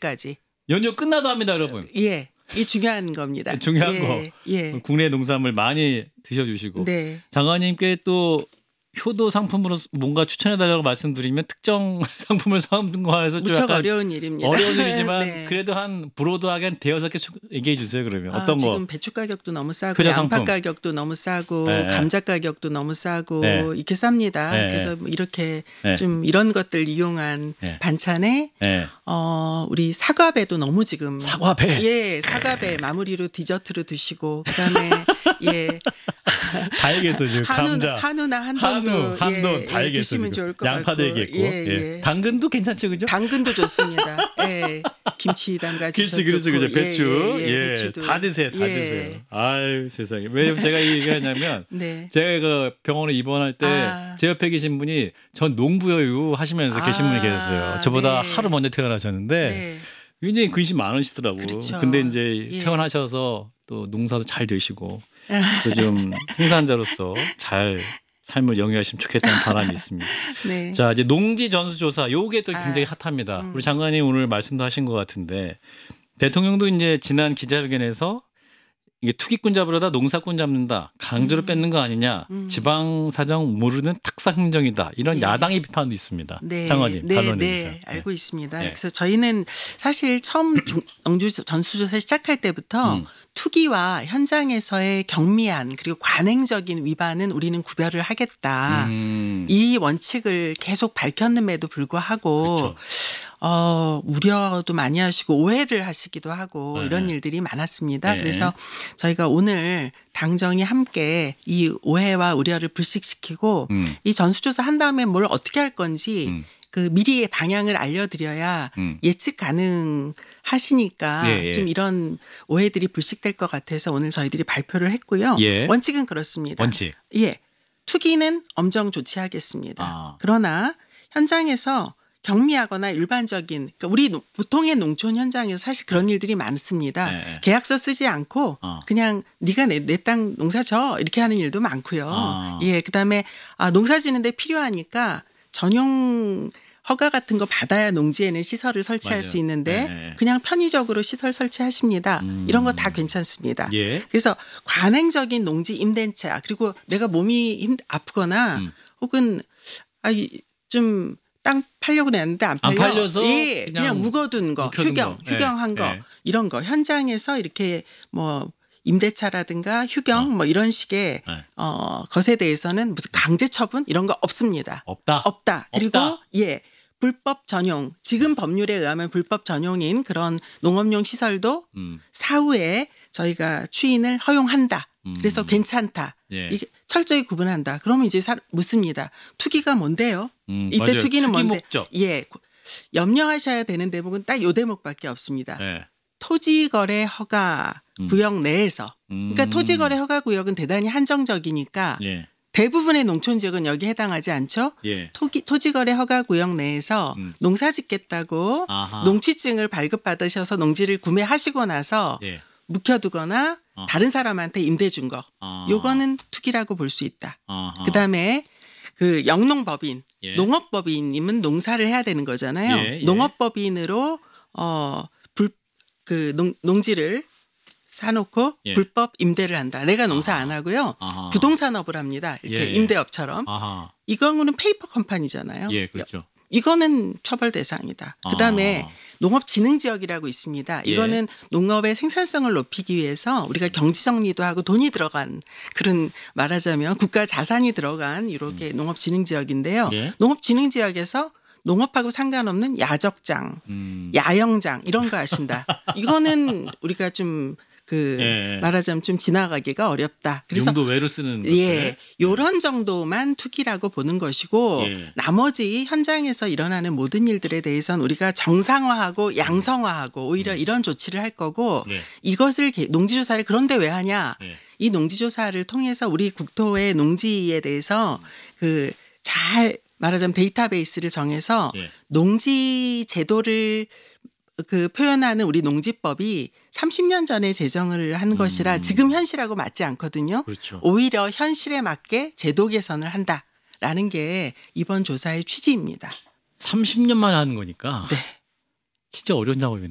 언제까지. 연휴 끝나도 합니다, 여러분. 예. 이 중요한 겁니다. 중요한 예, 거. 예. 국내 농산물 많이 드셔주시고. 네. 장관님께 또 효도 상품으로 뭔가 추천해달라고 말씀드리면 특정 상품을 사는 거 안에서 좀 무척 약간 어려운 일입니다. 어려운 일이지만 네. 그래도 한 브로드하게 한 대여섯 개 얘기해 주세요. 그러면 어떤 거? 지금 배추 가격도 너무 싸고 효자 양파 상품. 가격도 너무 싸고 네. 감자 가격도 너무 싸고 네. 이렇게 쌉니다. 네. 그래서 뭐 이렇게 네. 좀 이런 것들 이용한 네. 반찬에 네. 우리 사과배도 너무 지금 사과배. 예, 사과배 마무리로 디저트로 드시고 그다음에 예. 다 얘기했어 지금. 감자. 한우나 한돈도 한돈 다 얘기했어 드시면 지금. 좋을 것 양파도 같고. 얘기했고. 예, 예. 예. 당근도 괜찮죠, 그죠? 당근도 좋습니다. 예. 김치 담가주셔도 그렇지, 좋고. 그렇죠. 배추. 예, 배추도. 다 드세요, 다 예. 드세요. 아유 세상에. 왜 제가 이 얘기하냐면 네. 제가 그 병원에 입원할 때 제 옆에 계신 분이 전 농부여유 하시면서 계신 분이 계셨어요. 저보다 네. 하루 먼저 태어나셨는데 네. 굉장히 근심 많으시더라고. 그렇죠. 근데 이제 예. 태어나셔서 또 농사도 잘 되시고 또 좀 생산자로서 잘 삶을 영위하시면 좋겠다는 바람이 있습니다. 네. 자, 이제 농지 전수조사 요게 또 굉장히 핫합니다. 우리 장관님 오늘 말씀도 하신 것 같은데 대통령도 이제 지난 기자회견에서 이게 투기꾼 잡으려다 농사꾼 잡는다. 강제로 뺏는 거 아니냐. 지방 사정 모르는 탁상 행정이다. 이런 예. 야당의 비판도 있습니다. 네, 장관님 네, 반론해 네, 주세요. 알고 있습니다. 네. 그래서 저희는 사실 처음 농지 전수조사 시작할 때부터 투기와 현장에서의 경미한 그리고 관행적인 위반은 우리는 구별을 하겠다. 이 원칙을 계속 밝혔음에도 불구하고 그렇죠. 우려도 많이 하시고 오해를 하시기도 하고 네. 이런 일들이 많았습니다. 네. 그래서 저희가 오늘 당정이 함께 이 오해와 우려를 불식시키고 이 전수조사 한 다음에 뭘 어떻게 할 건지 그 미리의 방향을 알려드려야 예측 가능하시니까 예, 예. 좀 이런 오해들이 불식될 것 같아서 오늘 저희들이 발표를 했고요. 예. 원칙은 그렇습니다. 원칙. 예, 투기는 엄정 조치하겠습니다. 아. 그러나 현장에서 경미하거나 일반적인 그러니까 우리 보통의 농촌 현장에서 사실 그런 일들이 많습니다. 네. 계약서 쓰지 않고 그냥 네가 내 땅 농사 져 이렇게 하는 일도 많고요. 예, 그다음에 농사 지는데 필요하니까 전용 허가 같은 거 받아야 농지에는 시설을 설치할 맞아요. 수 있는데 네. 그냥 편의적으로 시설 설치하십니다. 이런 거 다 괜찮습니다. 예. 그래서 관행적인 농지 임대차 그리고 내가 몸이 아프거나 혹은 좀 땅 팔려고 했는데 안 팔려. 팔려서 예, 그냥 그냥 묵어둔 거, 묵혀둔 거. 휴경한 거 예. 이런 거 현장에서 이렇게 뭐 임대차라든가 휴경 뭐 이런 식의 것에 대해서는 무슨 강제 처분 이런 거 없습니다. 없다. 그리고 없다. 예. 불법 전용 지금 법률에 의하면 불법 전용인 그런 농업용 시설도 사후에 저희가 추인을 허용한다. 그래서 괜찮다. 예. 이게 철저히 구분한다. 그러면 이제 묻습니다. 투기가 뭔데요? 이때 맞아요. 투기는 투기 뭔데? 목적. 예, 염려하셔야 되는 대목은 딱 요 대목밖에 없습니다. 예. 토지거래 허가 구역 내에서. 그러니까 토지거래 허가 구역은 대단히 한정적이니까 예. 대부분의 농촌 지역은 여기 해당하지 않죠. 예. 토지거래 허가 구역 내에서 농사 짓겠다고 아하. 농취증을 발급받으셔서 농지를 구매하시고 나서 예. 묵혀두거나 다른 사람한테 임대 준 거. 요거는 투기라고 볼 수 있다. 아하. 그다음에 그 영농법인, 예. 농업법인님은 농사를 해야 되는 거잖아요. 예, 예. 농업법인으로 농지를 사놓고 예. 불법 임대를 한다. 내가 농사 안 하고요. 아하. 부동산업을 합니다. 이렇게 예. 임대업처럼. 아하. 이거는 페이퍼 컴퍼니잖아요. 예, 그렇죠. 이거는 처벌 대상이다. 그다음에 농업진흥지역이라고 있습니다. 이거는 농업의 생산성을 높이기 위해서 우리가 경지정리도 하고 돈이 들어간 그런 말하자면 국가 자산이 들어간 이렇게 농업진흥지역인데요. 예. 농업진흥지역에서 농업하고 상관없는 야적장, 야영장 이런 거 하신다. 이거는 우리가 좀 예. 말하자면 좀 지나가기가 어렵다. 그래서 용도 외로 쓰는 예, 요런 정도만 투기라고 보는 것이고 예. 나머지 현장에서 일어나는 모든 일들에 대해서는 우리가 정상화하고 양성화하고 오히려 이런 조치를 할 거고 예. 이것을 농지조사를 그런데 왜 하냐? 예. 이 농지조사를 통해서 우리 국토의 농지에 대해서 잘 말하자면 데이터베이스를 정해서 예. 농지 제도를 표현하는 우리 농지법이 30년 전에 제정을 한 것이라 지금 현실하고 맞지 않거든요. 그렇죠. 오히려 현실에 맞게 제도 개선을 한다라는 게 이번 조사의 취지입니다. 30년만 하는 거니까 네. 진짜 어려운 작업이네요.